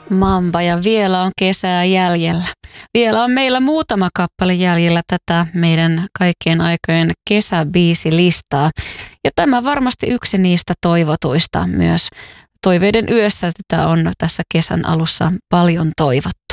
Mamba ja vielä on kesää jäljellä. Vielä on meillä muutama kappale jäljellä tätä meidän kaikkien aikojen kesäbiisilistaa. Ja tämä varmasti yksi niistä toivotuista myös. Toiveiden yössä tätä on tässä kesän alussa paljon toivottu.